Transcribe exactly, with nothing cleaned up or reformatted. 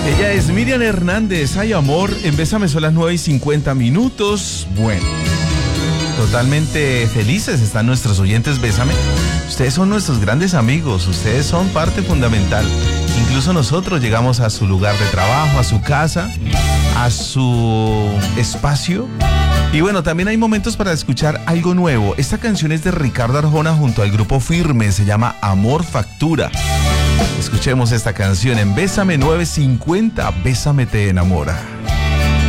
Ella es Miriam Hernández. Ay, amor, en Bésame son las nueve y cincuenta minutos. Bueno, totalmente felices están nuestros oyentes Bésame. Ustedes son nuestros grandes amigos, ustedes son parte fundamental. Incluso nosotros llegamos a su lugar de trabajo, a su casa, a su espacio. Y bueno, también hay momentos para escuchar algo nuevo. Esta canción es de Ricardo Arjona junto al grupo Firme, se llama Amor Factura. Escuchemos esta canción en Bésame nueve cincuenta, Bésame te enamora.